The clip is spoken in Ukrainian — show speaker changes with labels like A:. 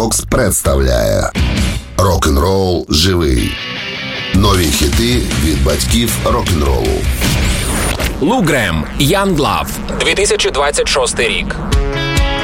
A: Рекордс представляє Рок-н-рол живий. Нові хіти від батьків рок-н-ролу.
B: Лу Грем, Young Love, 2026 рік.